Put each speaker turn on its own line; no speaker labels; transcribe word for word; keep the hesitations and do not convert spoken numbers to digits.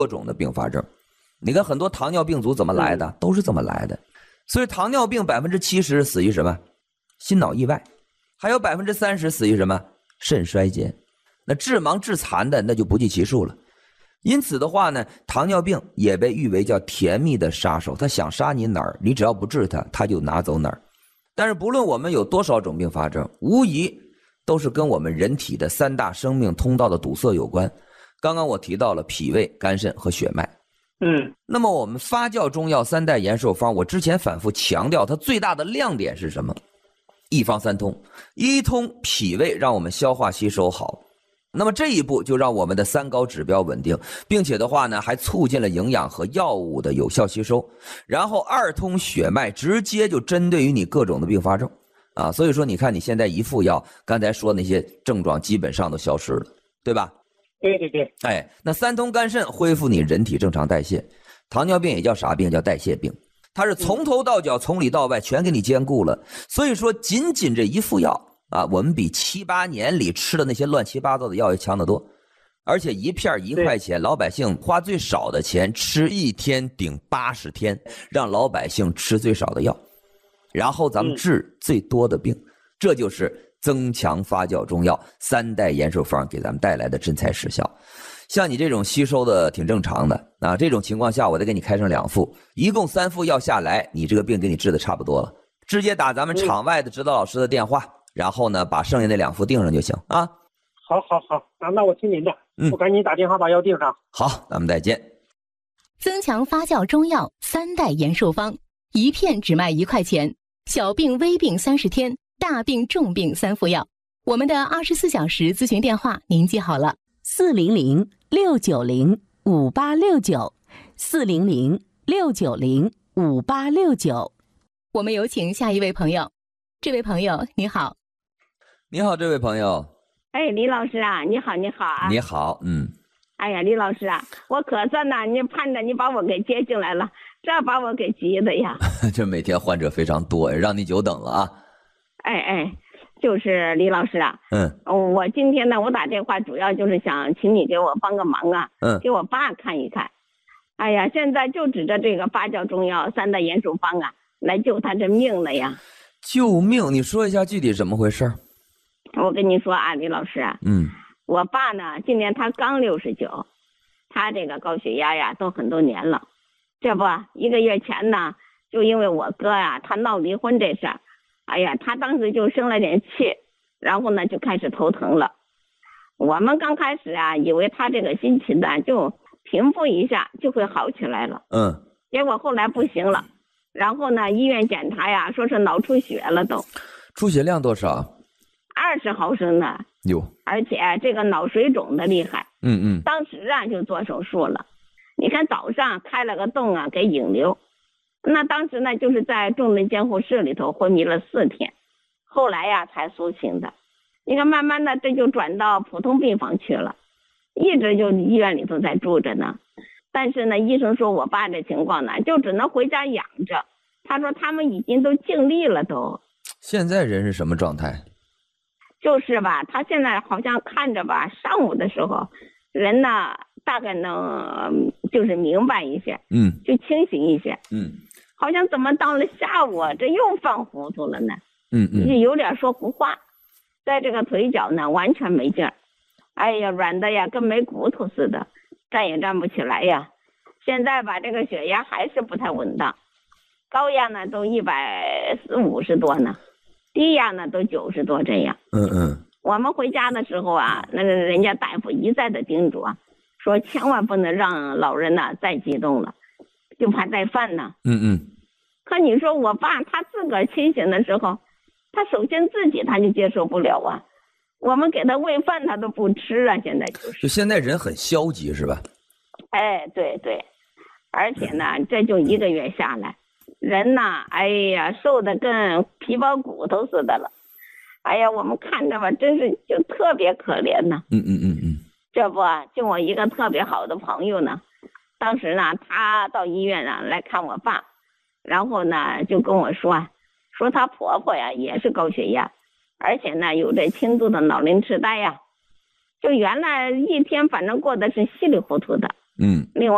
各种的并发症。你看很多糖尿病足怎么来的，都是这么来的。所以糖尿病百分之七十死于什么？心脑意外，还有百分之三十死于什么？肾衰竭。那致盲致残的那就不计其数了。因此的话呢，糖尿病也被誉为叫甜蜜的杀手，他想杀你哪儿，你只要不治他，他就拿走哪儿。但是不论我们有多少种并发症，无疑都是跟我们人体的三大生命通道的堵塞有关。刚刚我提到了脾胃、肝肾和血脉。
嗯，
那么我们发酵中药三代延寿方，我之前反复强调它最大的亮点是什么？一方三通，一通脾胃让我们消化吸收好，那么这一步就让我们的三高指标稳定，并且的话呢，还促进了营养和药物的有效吸收。然后二通血脉，直接就针对于你各种的并发症啊，所以说你看你现在一服药，刚才说那些症状基本上都消失了，对吧？
对对对。
哎，那三通肝肾恢复你人体正常代谢。糖尿病也叫啥病？叫代谢病。它是从头到脚、从里到外全给你兼顾了。所以说，仅仅这一副药啊，我们比七八年里吃的那些乱七八糟的药要强得多。而且一片一块钱，老百姓花最少的钱吃一天顶八十天，让老百姓吃最少的药，然后咱们治最多的病，这就是增强发酵中药三代延寿方给咱们带来的真材实效。像你这种吸收的挺正常的啊，这种情况下我再给你开上两副，一共三副药下来，你这个病给你治的差不多了。直接打咱们场外的指导老师的电话，然后呢把剩下那两副订上就行啊。
好好好，啊，那我听您的，嗯，我赶紧打电话把药订上。
好，咱们再见。
增强发酵中药三代延寿方，一片只卖一块钱，小病微病三十天，大病重病三副药。我们的二十四小时咨询电话您记好了：
四零零六九零五八六九，四零零六九零五八六九。
我们有请下一位朋友。这位朋友你好。
你好，这位朋友。
哎，李老师啊，你好，你好啊。
你好，嗯。
哎呀，李老师啊，我可算呢，你盼着你把我给接进来了，这把我给急的呀。
这每天患者非常多，让你久等了啊。
哎哎，就是李老师啊，
嗯，
我今天呢，我打电话主要就是想请你给我帮个忙啊，
嗯，
给我爸看一看。哎呀，现在就指着这个发酵中药三代延寿方啊，来救他这命了呀。
救命？你说一下具体怎么回事？
我跟你说啊，李老师啊，
嗯，
我爸呢，今年他刚六十九，他这个高血压呀都很多年了。这不，一个月前呢，就因为我哥呀，他闹离婚这事儿，哎呀，他当时就生了点气，然后呢就开始头疼了。我们刚开始啊，以为他这个心情呢就平复一下就会好起来了，
嗯，
结果后来不行了，然后呢医院检查呀，说是脑出血了都。
出血量多少？
二十毫升呢。
有。
而且这个脑水肿的厉害。
嗯嗯。
当时啊就做手术了，你看早上开了个洞啊给引流，那当时呢就是在重症监护室里头昏迷了四天，后来呀才苏醒的。你看慢慢的这就转到普通病房去了，一直就医院里头在住着呢。但是呢医生说我爸这情况呢就只能回家养着，他说他们已经都尽力了都。
现在人是什么状态？
就是吧，他现在好像看着吧，上午的时候人呢大概能就是明白一些，
嗯，
就清醒一些，
嗯，
好像怎么到了下午这又犯糊涂了呢？
嗯嗯，
就有点说胡话，在这个腿脚呢完全没劲儿，哎呀软的呀跟没骨头似的，站也站不起来呀。现在吧这个血压还是不太稳当，高压呢都一百四五十多呢，低压呢都九十多这样。
嗯嗯。
我们回家的时候啊，那个人家大夫一再的叮嘱啊，说千万不能让老人呢再激动了，就怕带饭呢。
嗯嗯。
可你说我爸他自个儿清醒的时候，他首先自己他就接受不了啊，我们给他喂饭他都不吃啊，现在就是。
就现在人很消极是吧？
哎，对对，而且呢，这就一个月下来，人呐，哎呀，瘦的跟皮包骨头似的了。哎呀，我们看着吧，真是就特别可怜呢。
嗯嗯嗯嗯。
这不，就我一个特别好的朋友呢，当时呢，他到医院啊来看我爸，然后呢就跟我说，说他婆婆呀也是高血压，而且呢有这轻度的脑龄痴呆呀，就原来一天反正过得是稀里糊涂的。
嗯。
另外。